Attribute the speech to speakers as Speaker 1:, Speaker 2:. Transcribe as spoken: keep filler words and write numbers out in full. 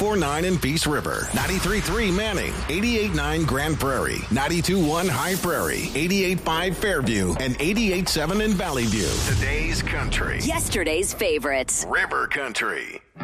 Speaker 1: four nine in Peace River, ninety-three point three Manning, eighty-eight point nine Grand Prairie, ninety-two point one High Prairie, eighty-eight point five Fairview, and eighty-eight point seven in Valley View. Today's country.
Speaker 2: Yesterday's favorites.
Speaker 1: River Country.